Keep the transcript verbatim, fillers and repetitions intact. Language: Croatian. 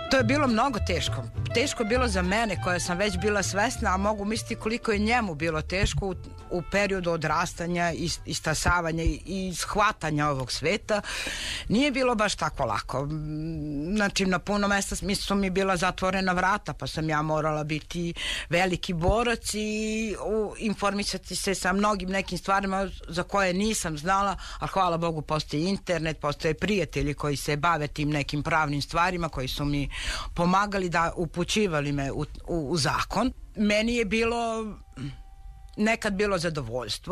To je bilo mnogo teško. Teško je bilo za mene koja sam već bila svesna, a mogu misliti koliko je njemu bilo teško u, u periodu odrastanja i istasavanja i, i shvatanja ovog sveta. Nije bilo baš tako lako. Znači na puno mesta su mi bila zatvorena vrata, pa sam ja morala biti veliki borac i u, informisati se sa mnogim nekim stvarima za koje nisam znala, a hvala Bogu postoji internet, postoje prijatelji koji se bave tim nekim pravnim stvarima, koji su mi pomagali, da upućivali me u, u, u zakon. Meni je bilo nekad bilo zadovoljstvo.